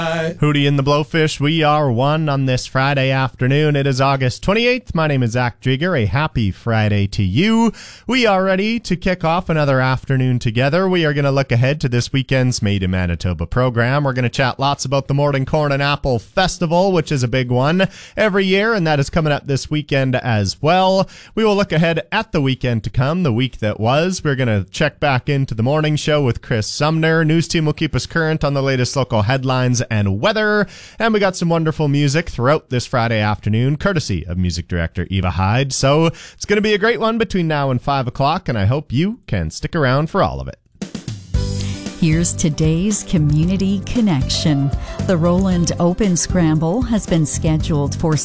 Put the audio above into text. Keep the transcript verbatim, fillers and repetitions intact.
Hootie and the Blowfish, we are one on this Friday afternoon. It is August twenty-eighth. My name is Zach Drieger. A happy Friday to you. We are ready to kick off another afternoon together. We are going to look ahead to this weekend's Made in Manitoba program. We're going to chat lots about the Morton Corn and Apple Festival, which is a big one every year, and that is coming up this weekend as well. We will look ahead at the weekend to come, the week that was. We're going to check back into the morning show with Chris Sumner. News team will keep us current on the latest local headlines and weather, and we got some wonderful music throughout this Friday afternoon, courtesy of music director Eva Hyde. So it's going to be a great one between now and five o'clock, and I hope you can stick around for all of it. Here's today's Community Connection. The Roland Open Scramble has been scheduled for